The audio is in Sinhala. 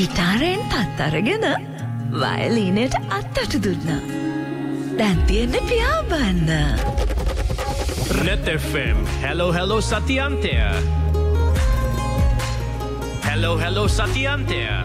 ගිටාරයෙන් පත් අරගෙන වයලීනයට අත්තට දුන්නා. දැන් තියෙන්නේ පියාඹන්න. Net FM. Hello Satyantya. Hello Satyantya.